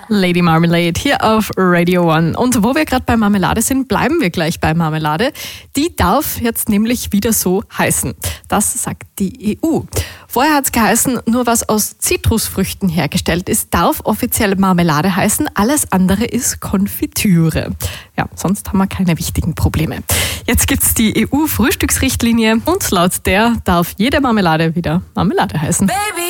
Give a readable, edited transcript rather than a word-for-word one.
Lady Marmalade hier auf Radio 1. Und wo wir gerade bei Marmelade sind, bleiben wir gleich bei Marmelade. Die darf jetzt nämlich wieder so heißen. Das sagt die EU. Vorher hat es geheißen, nur was aus Zitrusfrüchten hergestellt ist, darf offiziell Marmelade heißen. Alles andere ist Konfitüre. Ja, sonst haben wir keine wichtigen Probleme. Jetzt gibt es die EU-Frühstücksrichtlinie und laut der darf jede Marmelade wieder Marmelade heißen. Baby.